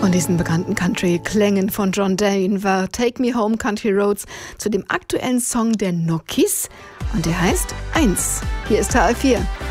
Von diesen bekannten Country-Klängen von John Dane war Take Me Home Country Roads zu dem aktuellen Song der Nokis und der heißt 1. Hier ist HR4.